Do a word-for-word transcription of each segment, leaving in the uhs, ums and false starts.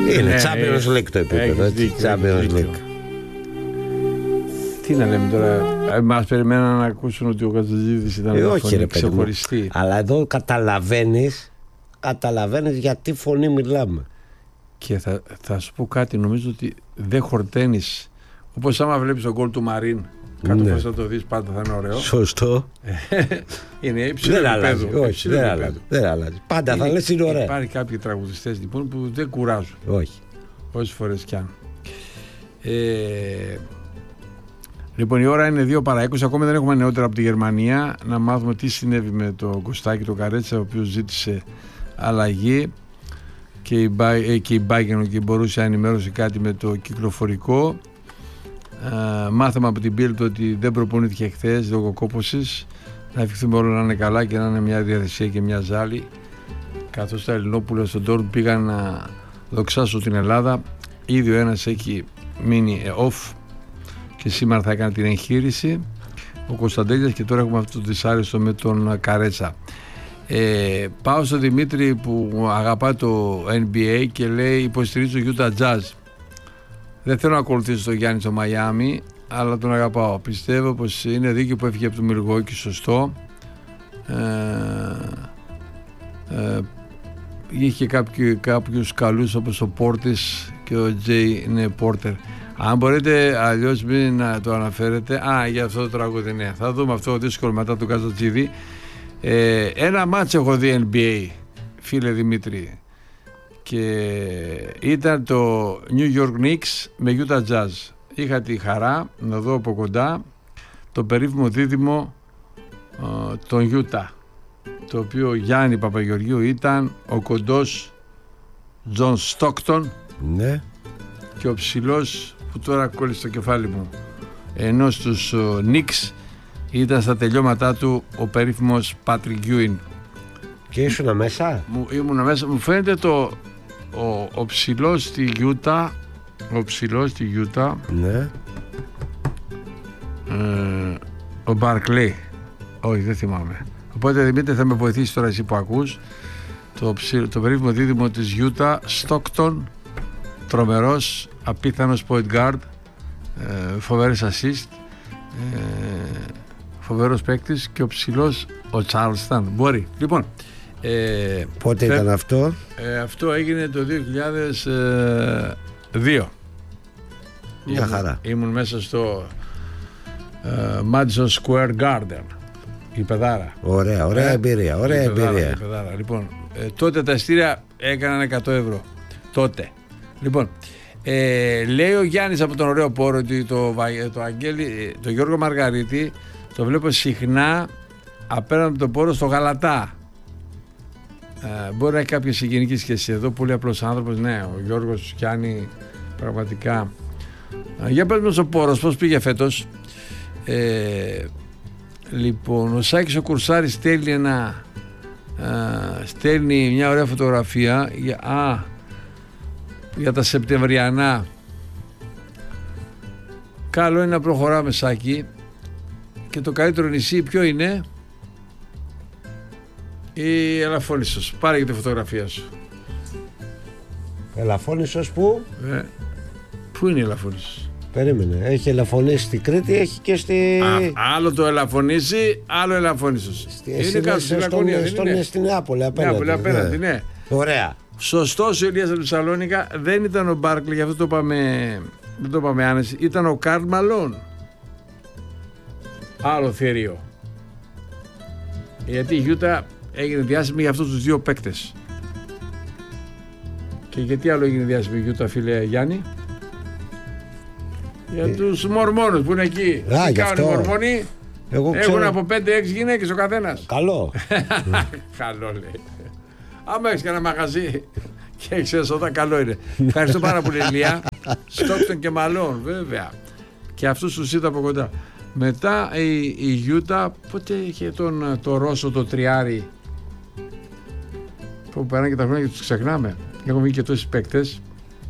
Είναι Champions League το επίπεδο. Champions League. Τι να λέμε τώρα, μας περιμέναν να ακούσουν ότι ο Καζατζίδης ήταν ε, μια όχι, φωνή ρε, ξεχωριστή. Αλλά εδώ καταλαβαίνεις, καταλαβαίνεις για τι φωνή μιλάμε. Και θα, θα σου πω κάτι, νομίζω ότι δεν χορταίνεις. Όπως άμα βλέπεις τον γκολ του Μαρίν, κάτω ναι. θα το δεις, πάντα θα είναι ωραίο. Σωστό. Είναι υψηλό δεν επίπεδο. Αλλάζει, όχι, δεν αλλάζει, δεν αλλάζει. Πάντα είναι, θα λες είναι ωραία. Υπάρχει κάποιοι τραγουδιστές λοιπόν που δεν κουράζουν. Όχι. Όσες φορές κι αν. Ε, λοιπόν, η ώρα είναι δύο παρά είκοσι. Ακόμη δεν έχουμε νεότερα από τη Γερμανία. Να μάθουμε τι συνέβη με τον Κωστάκη τον Καρέτσα, ο οποίος ζήτησε αλλαγή και η, και η Bayern και μπορούσε να ενημέρωσε κάτι με το κυκλοφορικό. Uh, μάθαμε από την Bild ότι δεν προπονήθηκε χθες λόγω κόπωσης. Να ευχηθούμε όλο να είναι καλά και να είναι μια διαδικασία και μια ζάλη, καθώς τα Ελληνόπουλα στον Dortmund πήγαν να δοξάσουν την Ελλάδα. Ήδη ο ένας έχει μείνει off και σήμερα θα έκανε την εγχείρηση ο Κωνσταντέλιας και τώρα έχουμε αυτό το δυσάρεστο με τον Καρέτσα. ε, πάω στον Δημήτρη που αγαπά το N B A και λέει υποστηρίζω Utah Jazz. Δεν θέλω να ακολουθήσω τον Γιάννη στο Μαϊάμι, αλλά τον αγαπάω. Πιστεύω πως είναι δίκαιο που έφυγε από το Μιλγόκι, σωστό. Ε, ε, είχε κάποιου, κάποιους καλούς όπως ο Πόρτης και ο Τζέι ναι, Πόρτερ. Αν μπορείτε αλλιώς μην να το αναφέρετε. Α, για αυτό το τραγούδι, ναι. Θα δούμε αυτό δύσκολο μετά τον Καζατζίδη. Ε, ένα μάτς έχω δει N B A, φίλε Δημήτρη. Και ήταν το New York Knicks με Utah Jazz. Είχα τη χαρά να δω από κοντά το περίφημο δίδυμο uh, των Utah, το οποίο Γιάννη Παπαγεωργίου ήταν ο κοντός John Stockton, ναι. Και ο ψηλός που τώρα κόλλησε το κεφάλι μου, ενώ στους uh, Knicks ήταν στα τελειώματά του ο περίφημος Patrick Ewing. Και ήσουν μέσα? Μου, ήμουν μέσα, μου φαίνεται το Ο, ο ψηλός στη Γιούτα, ο ψηλός στη Γιούτα, ναι. ε, ο Μπαρκλέι, όχι δεν θυμάμαι. Οπότε Δημήτρη θα με βοηθήσει τώρα εσύ που ακούς. Το, το περίφημο δίδυμο της Γιούτα, Στόκτον, τρομερός, απίθανος point guard, ε, φοβερές assist, ε, φοβερός παίκτης και ο ψηλός ο Τσάρλσταν. Μπορεί. Λοιπόν, Ε, πότε θε, ήταν αυτό? Ε, αυτό έγινε το δύο χιλιάδες δύο. Μια ήμουν, χαρά. Ήμουν μέσα στο ε, Madison Square Garden, η παιδάρα. Ωραία, ωραία ε, εμπειρία, ωραία η παιδάρα, εμπειρία. Η παιδάρα. Λοιπόν, ε, τότε τα ειστήρια έκαναν εκατό ευρώ. Τότε. Λοιπόν, ε, λέει ο Γιάννης από τον ωραίο πόρο ότι το, το, Αγγέλη, το Γιώργο Μαργαρίτη το βλέπω συχνά απέναντι από τον πόρο στο Γαλατά. Uh, μπορεί να έχει κάποια συγγενική σχέση εδώ, πολύ απλός άνθρωπος. Ναι, ο Γιώργος Κιάννη πραγματικά. Uh, για πες μας ο Πόρος, πώς πήγε φέτος? Ε, λοιπόν, ο Σάκης ο Κουρσάρης στέλνει ένα uh, στέλνει μια ωραία φωτογραφία για, α, για τα Σεπτεμβριανά. Καλό είναι να προχωράμε, Σάκη. Και το καλύτερο νησί ποιο είναι? Η Ελαφώνησος. Πάρε και τη φωτογραφία σου. Ελαφώνησος που? Ε, πού είναι η Ελαφώνησος? Περίμενε. Έχει Ελαφωνήσει στην Κρήτη, έχει και στη... Α, άλλο το Ελαφωνήσει, άλλο Ελαφώνησος. Στη... Είναι κάτω στη Λακωνία. Στον... Στην Νεάπολη απέναντι. Νεάπολη απέναντι, ναι. ναι. Ωραία. Σωστός ο Ηλίας από τη Σαλόνικα. Δεν ήταν ο Μπάρκλι, γι' αυτό το είπαμε, δεν το είπαμε άνεση. Ήταν ο Καρλ Μαλόν. Άλλο θηρίο. Γιατί η Γιούτα έγινε διάσημη για αυτούς τους δύο παίκτες. Και γιατί άλλο έγινε διάσημη η Γιούτα, φίλε Γιάννη? Για ε... τους Μορμόνους που είναι εκεί. Α, τι γι' κάνουν αυτό. οι Μορμόνοι? Εγώ έχουν ξέρω... από πέντε έξι γυναίκες ο καθένας. Καλό. Καλό λέει. Άμα έχεις κανένα μαγαζί και έχεις έσοδα, καλό είναι. Ευχαριστώ πάρα πολύ, Ηλία. Στόκτον και Μαλόν, βέβαια. Και αυτούς τους είδα από κοντά. Μετά η, η Γιούτα, πότε είχε τον το Ρώσο, το τριάρι, που περνάνε και τα χρόνια και τους ξεχνάμε. Έχουμε βγει και τόσοι παίκτες.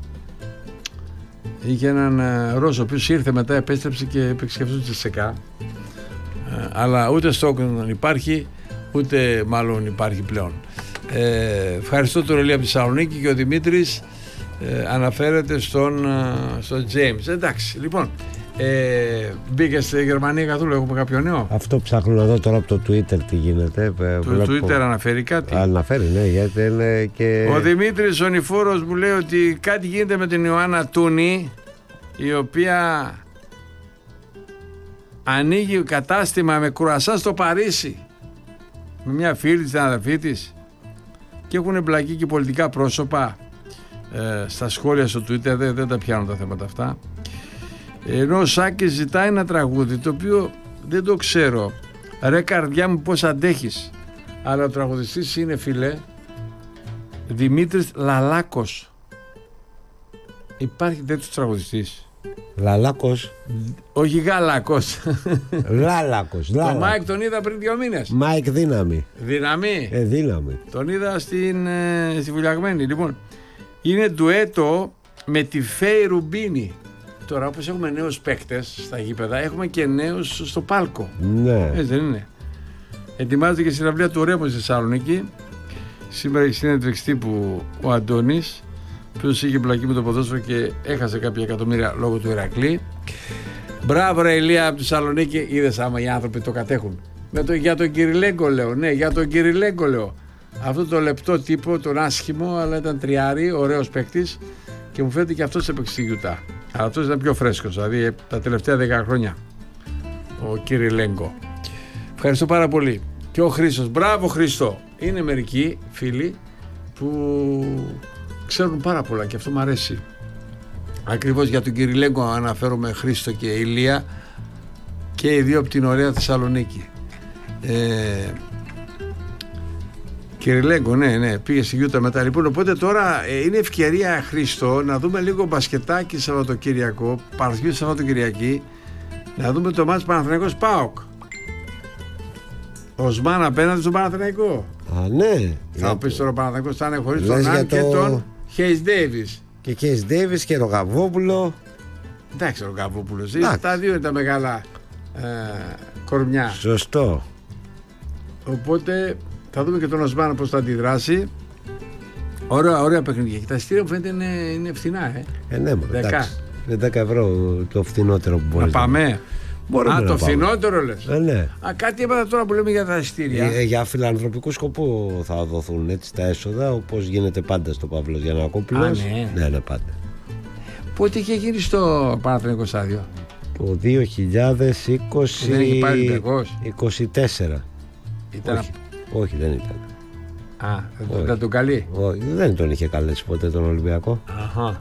Είχε έναν uh, Ρώσο, ο οποίος ήρθε μετά, επέστρεψε και έπαιξε και αυτός τη ΣΕΚΑ. Uh, αλλά ούτε Στόκτον υπάρχει, ούτε μάλλον υπάρχει πλέον. Ε, ευχαριστώ τον Ελία από τη Θεσσαλονίκη και ο Δημήτρης ε, αναφέρεται στον, στον James. Εντάξει, λοιπόν, ε, μπήκε στη Γερμανία καθόλου, έχουμε κάποιο νέο? Αυτό ψάχνω να δω τώρα από το Twitter τι γίνεται. Το Βλέπω... Twitter αναφέρει κάτι? Αναφέρει, ναι, γιατί είναι και... Ο Δημήτρης ο Νηφόρος μου λέει ότι κάτι γίνεται με την Ιωάννα Τούνη, η οποία ανοίγει κατάστημα με κρουασά στο Παρίσι με μια φίλη της, την αδερφή της, και έχουν εμπλακεί και πολιτικά πρόσωπα ε, στα σχόλια στο Twitter. δεν, δεν τα πιάνουν τα θέματα αυτά. Ενώ ο Σάκης ζητάει ένα τραγούδι το οποίο δεν το ξέρω. Ρε καρδιά μου πως αντέχεις. Αλλά ο τραγουδιστής είναι, φίλε, Δημήτρης Λαλάκος. Υπάρχει τέτοιος τραγουδιστής? Λαλάκος. Όχι Γαλάκος. Λάλακος. Το Μάικ τον είδα πριν δύο μήνες. Μάικ δύναμη. Δύναμη. Ε, δύναμη. Τον είδα στην, ε, στη Βουλιαγμένη. Λοιπόν, είναι ντουέτο με τη Φέη Ρουμπίνη. Τώρα, όπως έχουμε νέους παίκτες στα γήπεδα, έχουμε και νέους στο πάλκο. Ναι. Έτσι δεν είναι? Ετοιμάζεται και η συναυλία του Ρέμου στη Θεσσαλονίκη. Σήμερα έχει συνέντευξη τύπου ο Αντώνης, ο οποίος είχε μπλακεί με το ποδόσφαιρο και έχασε κάποια εκατομμύρια λόγω του Ηρακλή. Μπράβο, ρε Ηλία, από τη Θεσσαλονίκη. Είδες άμα οι άνθρωποι το κατέχουν. Με το, για τον Κυριλέγκο λέω. Ναι, για τον Κυριλέγκο λέω. Αυτό το λεπτό τύπο, τον άσχημο, αλλά ήταν τριάρι, ωραίος παίκτης, και μου φαίνεται και αυτός έπαιξε στη Γιουτά. Αλλά αυτός ήταν πιο φρέσκος, δηλαδή τα τελευταία δέκα χρόνια. Ο Κυριλέγκο. Ευχαριστώ πάρα πολύ. Και ο Χρήστος. Μπράβο, Χρήστο. Είναι μερικοί φίλοι που ξέρουν πάρα πολλά και αυτό μου αρέσει. Ακριβώς για τον Κυριλέγκο αναφέρομαι, Χρήστο και Ηλία, και οι δύο από την ωραία Θεσσαλονίκη. Ε, Κυριλέγκο, ναι, ναι, πήγε στη Γιούτα μετά. Λοιπόν, οπότε τώρα ε, είναι ευκαιρία, Χρήστο, να δούμε λίγο μπασκετάκι Σαββατοκύριακο, Παρασκευή Σαββατοκυριακή, να δούμε το μάτς Παναθηναϊκός ΠΑΟΚ. Ο Σμάν απέναντι στον Παναθηναϊκό. Α, ναι. Θα μου πεις τώρα ο Παναθηναϊκός θα είναι χωρίς τον Αν και το... τον Χέις Ντέιβις. Και Χέις Ντέιβις και τον Γαβόπουλο. Εντάξει, ο Γαβόπουλος. Τα δύο είναι τα μεγάλα ε, κορμιά. Σωστό. Οπότε θα δούμε και τον Οσμάν πώς θα αντιδράσει. Ωραία, ωραία παιχνίδια. Και τα εισιτήρια μου φαίνεται είναι, είναι φθηνά, ε. Ε, ναι, εντάξει. Είναι δέκα ευρώ το φθηνότερο που μπορεί να πάμε. Μπορούμε Α, να το πάμε. Φθηνότερο λες. Ε, ναι. Α, κάτι έπαθα τώρα που λέμε για τα εισιτήρια. Ε, για φιλανθρωπικό σκοπό θα δοθούν έτσι τα έσοδα, όπως γίνεται πάντα στο Παύλος Γιαννακόπουλος. Ναι. ναι, ναι, πάντα. Πότε είχε γίνει στο Παναθηναϊκό στάδιο? Το δύο χιλιάδες είκοσι. Δεν είχε πάρει Ολυμπιακός. είκοσι τέσσερα. Ήταν... Όχι. Όχι, δεν ήταν. Α, δεν ήταν τον καλή. Όχι, δεν τον είχε καλέσει ποτέ τον Ολυμπιακό. Αχα.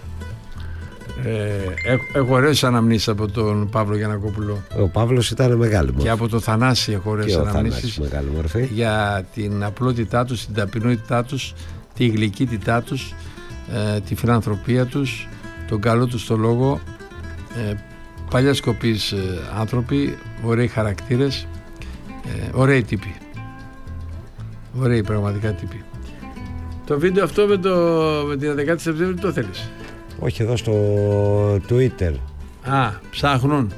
Ε, έχω, έχω ωραίες αναμνήσεις από τον Παύλο Γιαννακόπουλο. Ο Παύλος ήταν μεγάλη μορφή. Και από τον Θανάση έχω ωραίες αναμνήσεις μεγάλη μορφή. για την απλότητά τους, την ταπεινότητά τους, τη γλυκύτητά τους, ε, τη φιλανθρωπία τους, τον καλό τους στο λόγο. Ε, παλιά σκοπής ε, άνθρωποι, ωραίοι χαρακτήρες, ε, ωραίοι τύποι. Ωραίοι πραγματικά τύποι. Το βίντεο αυτό με, το, με την δεκάτη Σεπτέμβρη το θέλεις? Όχι, εδώ στο Twitter. Α, ψάχνουν.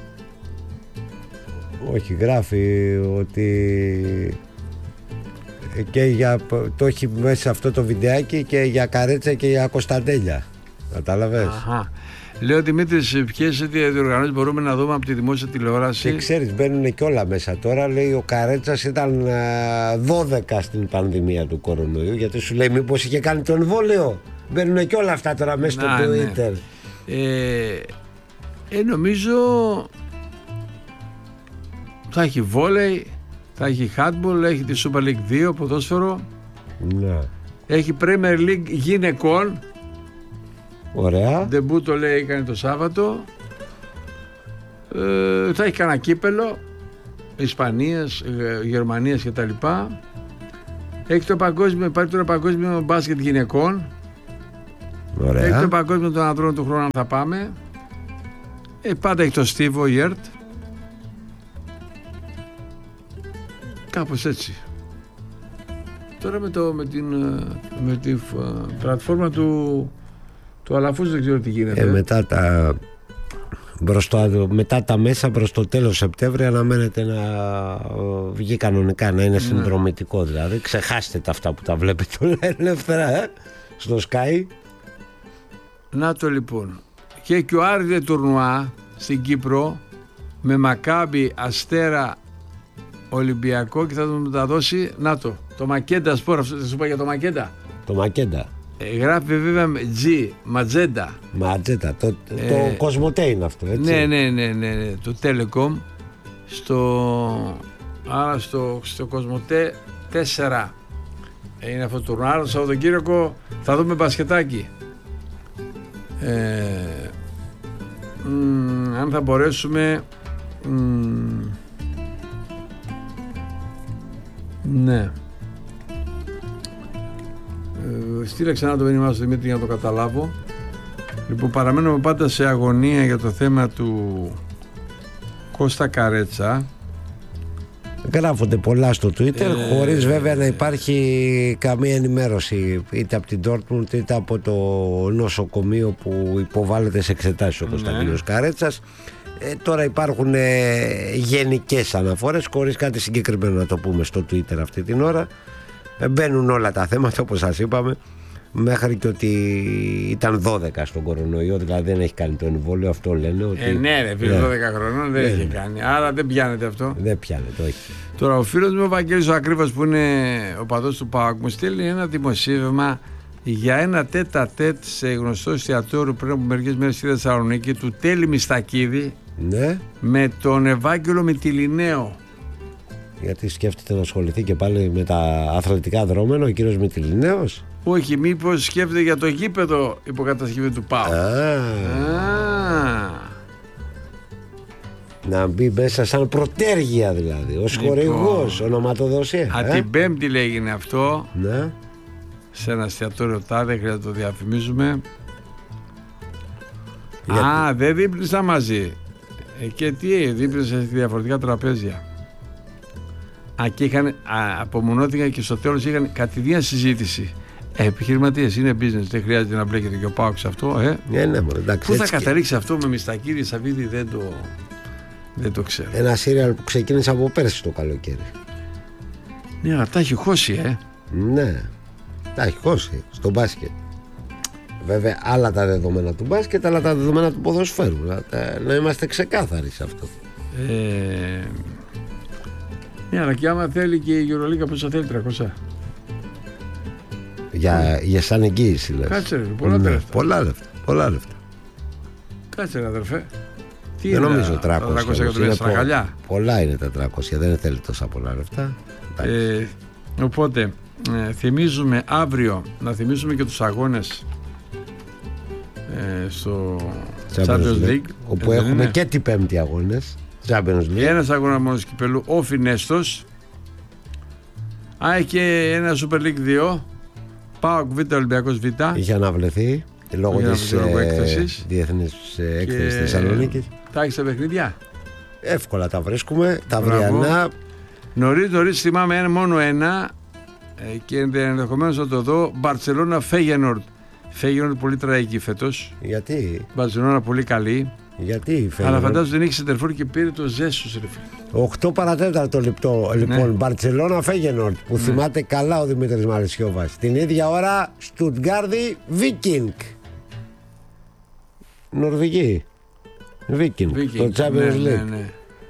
Όχι, γράφει ότι και για, το έχει μέσα αυτό το βιντεάκι και για Καρέτσα και για Κωνσταντέλια. Κατάλαβες? Αχα. Λέω Δημήτρης, ποιες διοργανώσεις μπορούμε να δούμε από τη δημόσια τηλεόραση? Και ξέρεις, μπαίνουν και όλα μέσα τώρα. Λέει ο Καρέτσας ήταν δώδεκα στην πανδημία του κορονοϊού, γιατί σου λέει μήπως είχε κάνει το εμβόλιο. Μπαίνουν και όλα αυτά τώρα μέσα στο Twitter. Ναι. Ε, ε, νομίζω θα έχει βόλεϊ, θα έχει handball, έχει τη Super League δύο ποδόσφαιρο. Ναι. Έχει Premier League γυναικών. Ωραία. Ντεμπούτο λέει έκανε το Σάββατο. Ε, θα έχει κανένα κύπελο Ισπανίας, Γερμανίας κτλ. Έχει το παγκόσμιο, υπάρχει το παγκόσμιο μπάσκετ γυναικών. Ωραία. Έχει το παγκόσμιο των ανδρών του χρόνου, αν θα πάμε. Ε, πάντα έχει το Στίβο Ιερτ. Κάπως έτσι. Τώρα με, το, με την, με την πλατφόρμα του, του Αλαφούς δεν ξέρω τι γίνεται. Ε, μετά τα... Προς το, μετά τα μέσα προς το τέλος Σεπτέμβρη αναμένεται να βγει κανονικά, να είναι συνδρομητικό δηλαδή. Ξεχάστε τα αυτά που τα βλέπετε όλα ελεύθερα ε, στο Sky. Να το λοιπόν. Και και ο Άρη Τουρνουά στην Κύπρο με Μακάμπι, Αστέρα, Ολυμπιακό και θα το μεταδώσει. Να το. Το Μακέντα Σπορ, αυτό θα σου είπα για το Μακέντα. Το Μακέντα. Ε, γράφει βέβαια G, Ματζέντα. Ματζέντα. Το, Ε, το Κοσμοτέ είναι αυτό, έτσι. Ναι, ναι, ναι, ναι, ναι. Το Telecom. Στο, άρα στο, στο Κοσμοτέ τέσσερα είναι αυτό το τουρνουά. Το Σαββατοκύριακο θα δούμε μπασκετάκι. Ε, μ, αν θα μπορέσουμε μ, ναι ε, στείλε ξανά το μήνυμά στο Δημήτρη για να το καταλάβω. Λοιπόν, παραμένουμε πάντα σε αγωνία για το θέμα του Κώστα Καρέτσα. Γράφονται πολλά στο Twitter, Ε, χωρίς βέβαια να υπάρχει καμία ενημέρωση είτε από την Dortmund είτε από το νοσοκομείο που υποβάλλεται σε εξετάσεις ο Κωνσταντίνος Καρέτσας. Ε, τώρα υπάρχουν ε, γενικές αναφορές χωρίς κάτι συγκεκριμένο να το πούμε στο Twitter αυτή την ώρα. Ε, μπαίνουν όλα τα θέματα όπως σας είπαμε, μέχρι και ότι ήταν δώδεκα στον κορονοϊό, δηλαδή δεν έχει κάνει το εμβόλιο, αυτό λένε. Ότι... Ε, ναι, ρε φίλε, δώδεκα χρονών δεν Ναι, έχει ναι. κάνει. Άρα δεν πιάνεται αυτό. Δεν πιάνεται, όχι. Τώρα ο φίλος μου ο Βαγγέλης ο Ακρίβας που είναι ο παδός του ΠΑΟΚ μου στέλνει ένα δημοσίευμα για ένα τέτα τέτ σε γνωστό εστιατόριο πριν από μερικές μέρες στη Θεσσαλονίκη του Τέλη Μιστακίδη Ναι, με τον Ευάγγελο Μητυλινέο. γιατί σκέφτεται να ασχοληθεί και πάλι με τα αθλητικά δρόμενα ο κύριος Μητυλινέος. Όχι, μήπως σκέφτεται για το γήπεδο υποκατασκευή του ΠΑΟΚ. Α, Α, να μπει μέσα σαν προτέργεια δηλαδή, ως Λοιπόν. χορηγός, ονοματοδοσία. Α, ε. την Πέμπτη λέγει αυτό Ναι. σε ένα εστιατόριο τάδε, δεν χρειάζεται να το διαφημίζουμε. Γιατί? Α, δεν δίπλησαν μαζί. Ε, και τι, δίπλησαν σε διαφορετικά τραπέζια. Α, και είχαν, α, απομονώθηκαν και στο τέλος είχαν κατηδίαν συζήτηση. Ε, επιχειρηματίες, είναι business, δεν χρειάζεται να μπλέκεται και ο ΠΑΟΚ σε αυτό, ε. Ναι, ναι, μωρέ, εντάξει, Πού θα έτσι και- καταλήξει αυτό με Μιστακίδη, Σαββίδη, δεν το, δεν το ξέρω. Ένα σύριαλ που ξεκίνησε από πέρσι το καλοκαίρι. Ναι, αλλά τα έχει χώσει, ε. Ναι, τα έχει χώσει στο μπάσκετ. Βέβαια, άλλα τα δεδομένα του μπάσκετ, άλλα τα δεδομένα του ποδοσφαίρου. Να, τα- να είμαστε ξεκάθαροι σε αυτό. ε ναι, αλλά και άμα θέλει και η Euroliga πόσα θέλει, τριακόσια. Για, για σαν εγγύηση, λες. Κάτσε ρε, πολλά Ναι, λεφτά. πολλά λεφτά. Πολλά λεφτά. Κάτσε ρε αδερφέ. Τι Δεν είναι νομίζω τα- τα τριακόσια. τριακόσια εκατομμύρια είναι στραγαλιά. πο- πολλά είναι τα τριακόσια, δεν θέλει τόσα πολλά λεφτά. Εντάξει. Ε, οπότε, ε, θυμίζουμε αύριο, να θυμίζουμε και τους αγώνες ε, στο Champions League. Όπου Ε, δεν έχουμε είναι? και την πέμπτη αγώνες Champions League. Ένας αγώνα μόνος κυπελού, ο Φινέστος. Α, και ένα Super League δύο. ΠΑΟΚ Β, Ολυμπιακός Β. Είχε αναβληθεί λόγω Για της λόγω ε, έκθεσης. διεθνής ε, έκθεσης Και- Θεσσαλονίκης. Τα έχεις τα παιχνίδια. Εύκολα τα βρίσκουμε, τα Μπράβο. αυριανά. Νωρίς, νωρίς θυμάμαι ένα, μόνο ένα ε, και ενδεχομένως να το δω. Μπαρτσελώνα Φέγενορντ. Φέγενορντ πολύ τραγική φέτος. Γιατί, Μπαρτσελώνα πολύ καλή. γιατί Αλλά φαίνεται. φαντάζομαι δεν έχει σεντερφόρ και πήρε το Ζέσους, ρε φίλε. οκτώ παρατέταρτο λεπτό, λοιπόν, Ναι. Μπαρτσελώνα Φέγενορντ, που θυμάται καλά ο Δημήτρης Μαλισσιόβας. Την ίδια ώρα Στουτγκάρδη Βίκινγκ. Νορβηγή. Βίκινγκ. Το Vikings, Champions ναι, League. ναι, ναι.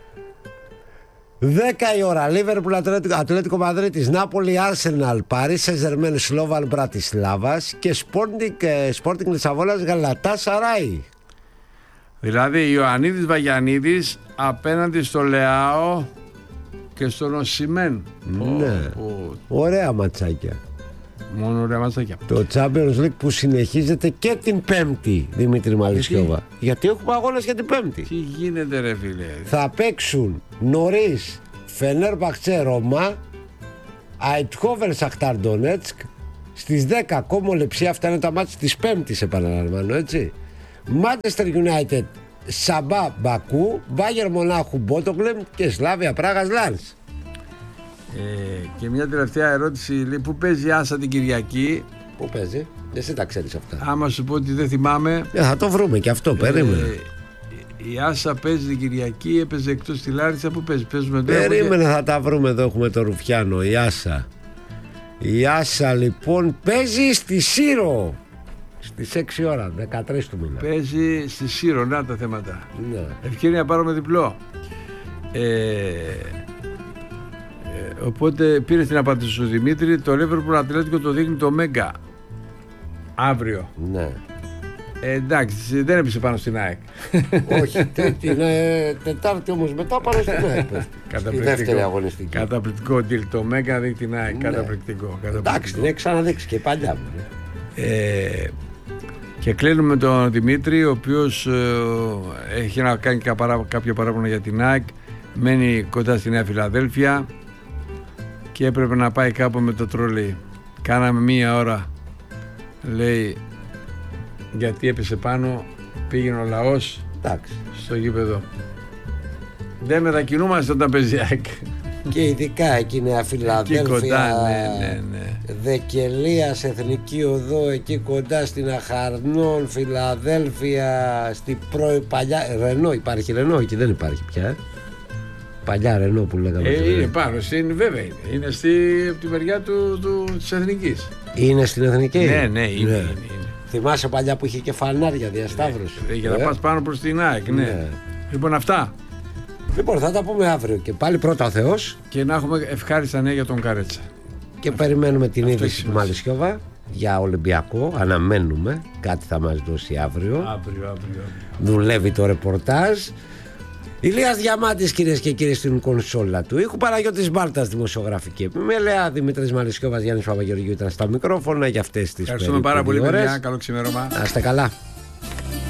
δέκα η ώρα, Λίβερπουλ, Ατλέτικο, Ατλέτικο Μαδρίτης, Νάπολη, Άρσεναλ, Παρί Σεζερμέν, Σλόβαν Μπρατισλάβας και Sporting Λισαβόνας, Γαλατά Σαράι. Δηλαδή Ιωαννίδης Βαγιαννίδης απέναντι στο Λεάο και στον Οσιμέν. Ναι. Πω, Ωραία ματσάκια. μόνο ωραία ματσάκια. Το Champions League που συνεχίζεται και την Πέμπτη, Δημήτρη Μαλισσιόβα. Γιατί? Γιατί έχουμε αγώνες για την Πέμπτη. Τι γίνεται ρε φίλε. Θα παίξουν νωρίς Φενέρμπαχτσε Ρώμα, Αιτχόβεν Σαχτάρ Ντονέτσκ, στις δέκα Κόμο Λεψία. Αυτά είναι τα μάτια της Πέμπτης, επαναλαμβάνω, έτσι. Manchester United Σαμπά Μπακού, Μπάγερ Μονάχου Μπότογκλεμ και Σλάβια Πράγας Λάνς. Ε, και μια τελευταία ερώτηση. Λέει, πού παίζει η Άσα την Κυριακή? Πού παίζει, εσύ τα ξέρεις αυτά. Άμα σου πω ότι δεν θυμάμαι. Ε, θα το βρούμε και αυτό, περίμενε. ε, η Άσα παίζει την Κυριακή, έπαιζε εκτός τη Λάρισα. Πού παίζει? Παίζουμε εδώ. Περίμενε, θα τα βρούμε. Εδώ έχουμε το Ρουφιάνο, η Άσα. Η Άσα λοιπόν παίζει στη Σύρο. Στις έξι ώρα, δεκατρείς του μήνα. Παίζει στη Σύρο, να τα θέματα. Ναι. Ευκαιρία να πάρουμε διπλό. Ε, ε, οπότε πήρε την απάντηση του Δημήτρη. Το Liverpool Ατλέτικο το δείχνει το Μέγκα αύριο. Ναι. Ε, εντάξει, δεν έπεσε πάνω στην ΑΕΚ. Όχι, την ε, Τετάρτη όμως μετά πάνω στην ΑΕΚ. Στη δεύτερη αγωνιστική. Καταπληκτικό deal. Το Μέγκα δείχνει την ΑΕΚ. Ναι. Καταπληκτικό, καταπληκτικό. Εντάξει, την έχει ξαναδείξει και η παλιά μου. Ε, και κλείνουμε με τον Δημήτρη, ο οποίος ε, έχει να κάνει κάποια παράπονα για την ΑΕΚ. Μένει κοντά στη Νέα Φιλαδέλφια και έπρεπε να πάει κάπου με το τρόλεϊ. Κάναμε μία ώρα, λέει, γιατί έπεσε πάνω, πήγαινε ο λαός. Εντάξει. Στο γήπεδο. Δεν μετακινούμαστε όταν παίζει ΑΕΚ. Και ειδικά εκεί Νέα Φιλαδέλφια, εκεί κοντά, ναι, ναι, ναι. Δεκελίας, Εθνική Οδό, εκεί κοντά στην Αχαρνών, Φιλαδέλφια, στην πρώην παλιά Ρενό. Υπάρχει Ρενό, εκεί δεν υπάρχει πια. Ε? Παλιά Ρενό που λέγαμε. Ε, είναι πάνω, στην, βέβαια είναι. Είναι στη, από τη μεριά του, του, της Εθνικής. Είναι στην Εθνική. Ναι, ναι, είναι. Ναι. είναι, είναι. Θυμάσαι παλιά που είχε και φανάρια διασταύρωση. Ε, για να ε? πας πάνω προς την ΑΕΚ, ναι. ναι. Λοιπόν, αυτά. Λοιπόν, θα τα πούμε αύριο και πάλι πρώτα ο Θεός. Και να έχουμε ευχάριστα νέα για τον Καρέτσα. Και αυτό, περιμένουμε την είδηση του Μαλισιόβα για Ολυμπιακό. Αναμένουμε. Κάτι θα μας δώσει αύριο. Αύριο, αύριο. αύριο. Δουλεύει το ρεπορτάζ. Ηλίας Διαμάντης, κυρίες και κύριοι, στην κονσόλα του ήχου. Παναγιώτης Μπάλτας, δημοσιογραφική επιμέλεια. Δημήτρης Μαλισιόβας, Γιάννης Παπαγεωργίου ήταν στα μικρόφωνα για αυτές τις περίπτωσεις. Ευχαριστούμε πάρα πολύ, παιδιά. Καλό ξημέρωμα. Να είστε καλά.